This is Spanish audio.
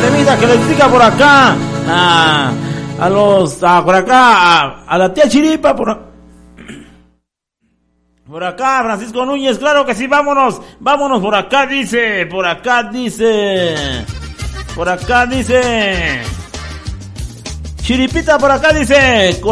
temita que le explica por acá por acá a la tía Chiripa por acá Francisco Núñez, claro que sí, vámonos por acá dice Chiripita por acá dice